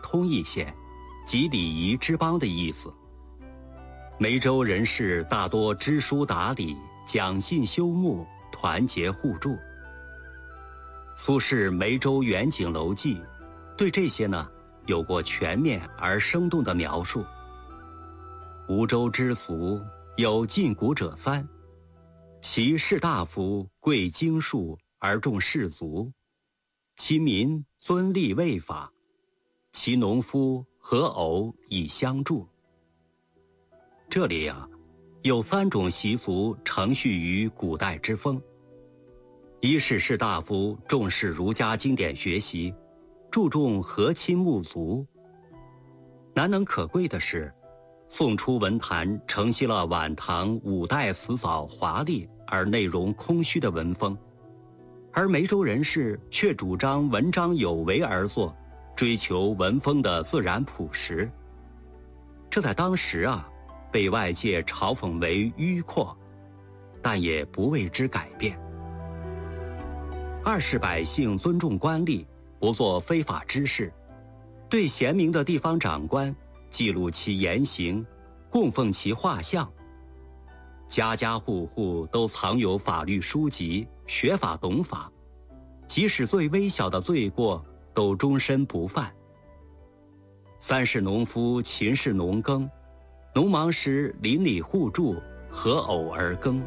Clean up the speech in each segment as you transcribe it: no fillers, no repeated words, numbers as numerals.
通义县，即礼仪之邦的意思。梅州人士大多知书达理，讲信修睦，团结互助。苏轼《梅州远景楼记》对这些呢有过全面而生动的描述。吴州之俗，有禁古者三：其士大夫贵经术而重士族，其民尊吏卫法，其农夫和偶以相助。这里有3种习俗承续于古代之风。一是士大夫重视儒家经典学习，注重和亲睦族。难能可贵的是，宋初文坛承袭了晚唐5代辞藻华丽而内容空虚的文风，而梅州人士却主张文章有为而作，追求文风的自然朴实。这在当时被外界嘲讽为迂阔，但也不为之改变。二是百姓尊重官吏，不做非法之事，对贤明的地方长官记录其言行，供奉其画像。家家户户都藏有法律书籍，学法懂法，即使最微小的罪过都终身不犯。三是农夫勤事农耕，农忙时邻里互助，合偶而耕。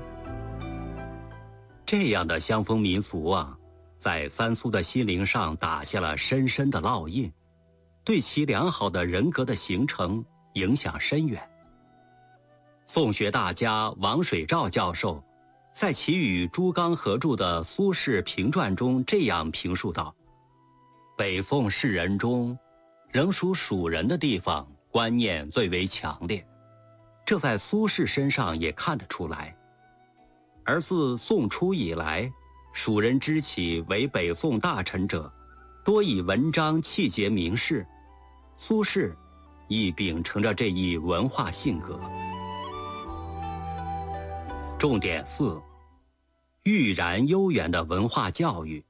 这样的乡风民俗在三苏的心灵上打下了深深的烙印，对其良好的人格的形成影响深远。宋学大家王水照教授在其与朱刚合著的《苏轼评传》中这样评述道：北宋士人中，仍属蜀人的地方观念最为强烈，这在苏轼身上也看得出来。而自宋初以来，蜀人之起为北宋大臣者，多以文章气节名士。苏轼亦秉承着这一文化性格。重点4：郁然悠远的文化教育。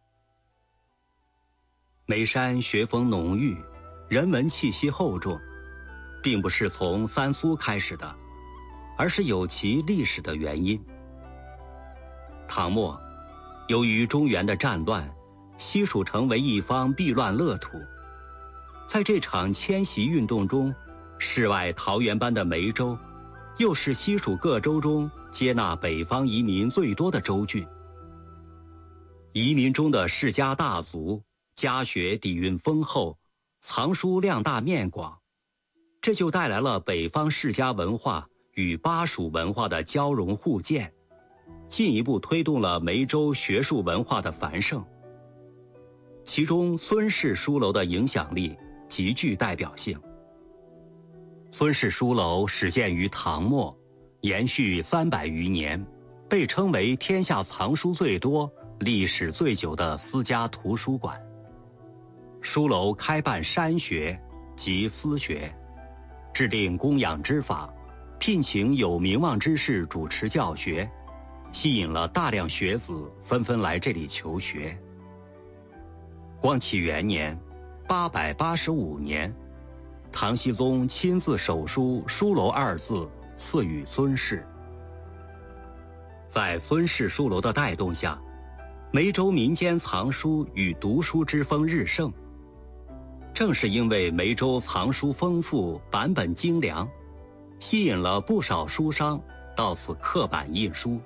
眉山学风浓郁，人文气息厚重，并不是从三苏开始的，而是有其历史的原因。唐末，由于中原的战乱，西蜀成为一方避乱乐土。在这场迁徙运动中，世外桃源般的梅州，又是西蜀各州中接纳北方移民最多的州郡。移民中的世家大族，家学底蕴丰厚，藏书量大面广，这就带来了北方世家文化与巴蜀文化的交融互鉴，进一步推动了梅州学术文化的繁盛。其中孙氏书楼的影响力极具代表性。孙氏书楼始建于唐末，延续300余年，被称为天下藏书最多、历史最久的私家图书馆。书楼开办山学及私学，制定供养之法，聘请有名望之士主持教学，吸引了大量学子纷纷来这里求学。光启元年885年，唐僖宗亲自手书书楼2字，赐予孙氏。在孙氏书楼的带动下，梅州民间藏书与读书之风日盛。正是因为梅州藏书丰富，版本精良，吸引了不少书商到此刻版印书。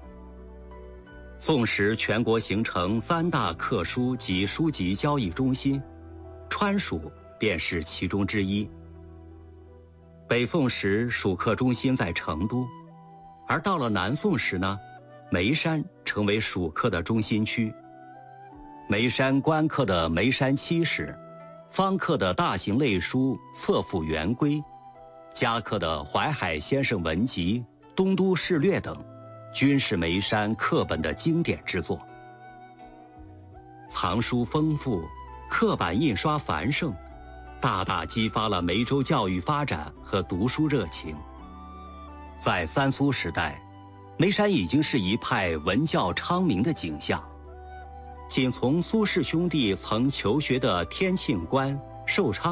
宋时全国形成3大刻书及书籍交易中心，川蜀便是其中之一。北宋时蜀刻中心在成都，而到了南宋时呢，眉山成为蜀刻的中心区。眉山官刻的眉山七史，方刻的大型类书《册府元规》，家刻的《淮海先生文集》《东都事略》等，均是眉山刻本的经典之作。藏书丰富，刻版印刷繁盛，大大激发了梅州教育发展和读书热情。在三苏时代，眉山已经是一派文教昌明的景象。仅从苏氏兄弟曾求学的天庆观、寿昌